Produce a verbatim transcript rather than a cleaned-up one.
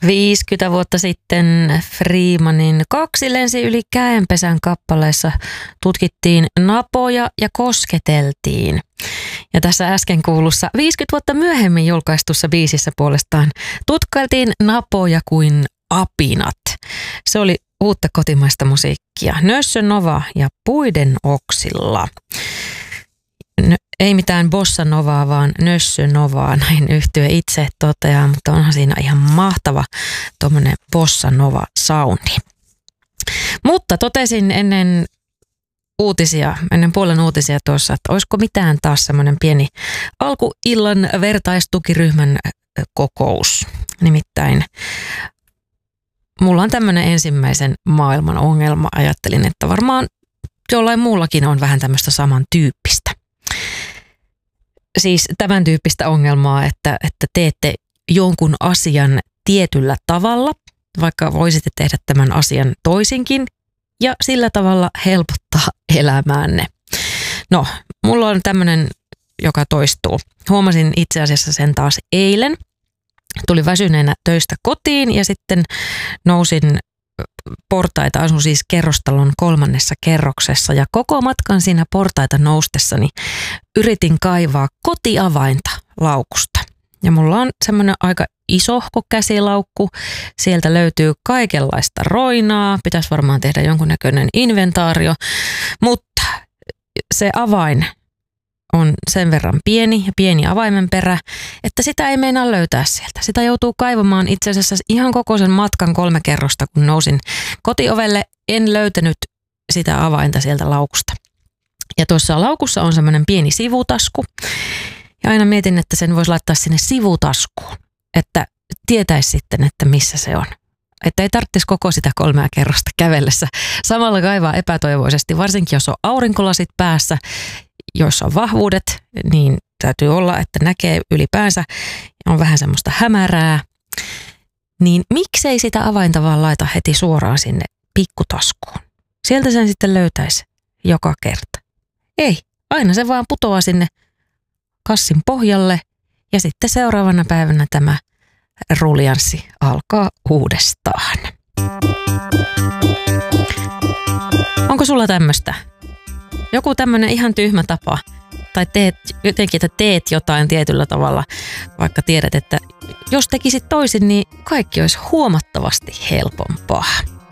viisikymmentä vuotta sitten Freemanin Kaksi lensi yli käenpesän kappaleessa tutkittiin napoja ja kosketeltiin. Ja tässä äsken kuulussa viisikymmentä vuotta myöhemmin julkaistussa biisissä puolestaan tutkailtiin napoja kuin apinat. Se oli uutta kotimaista musiikkia. Nössö Nova ja Puiden oksilla. No, ei mitään bossa novaa, vaan Nössö Novaa, näin yhtye itse toteaa, mutta onhan siinä ihan mahtava tuommoinen bossa nova soundi. Mutta totesin ennen uutisia, ennen puolen uutisia tuossa, että olisiko mitään taas semmoinen pieni alkuillan vertaistukiryhmän kokous. Nimittäin mulla on tämmöinen ensimmäisen maailman ongelma. Ajattelin, että varmaan jollain muullakin on vähän tämmöistä samantyyppistä. Siis tämän tyyppistä ongelmaa, että, että teette jonkun asian tietyllä tavalla, vaikka voisitte tehdä tämän asian toisinkin, ja sillä tavalla helpottaa elämäänne. No, mulla on tämmöinen, joka toistuu. Huomasin itse asiassa sen taas eilen. Tulin väsyneenä töistä kotiin ja sitten nousin portaita, asun siis kerrostalon kolmannessa kerroksessa ja koko matkan siinä portaita noustessani yritin kaivaa kotiavainta laukusta. Ja mulla on semmoinen aika isohko käsilaukku, sieltä löytyy kaikenlaista roinaa, pitäisi varmaan tehdä jonkunnäköinen inventaario, mutta se avain on sen verran pieni ja pieni avaimen perä, että sitä ei meinaa löytää sieltä. Sitä joutuu kaivamaan itse asiassa ihan koko sen matkan kolme kerrosta, kun nousin kotiovelle, en löytänyt sitä avainta sieltä laukusta. Ja tuossa laukussa on semmoinen pieni sivutasku. Ja aina mietin, että sen voisi laittaa sinne sivutaskuun, että tietäisi sitten, että missä se on. Että ei tarvitsisi koko sitä kolmea kerrosta kävellessä. Samalla kaivaa epätoivoisesti, varsinkin jos on aurinkolasit päässä, joissa on vahvuudet, niin täytyy olla, että näkee ylipäänsä ja on vähän semmoista hämärää. Niin miksei sitä avainta vaan laita heti suoraan sinne pikkutaskuun? Sieltä sen sitten löytäisi joka kerta. Ei, aina se vaan putoaa sinne kassin pohjalle ja sitten seuraavana päivänä tämä ruljanssi alkaa uudestaan. Onko sulla tämmöistä? Joku tämmöinen ihan tyhmä tapa tai teet jotenkin, että teet jotain tietyllä tavalla, vaikka tiedät, että jos tekisit toisin, niin kaikki olisi huomattavasti helpompaa.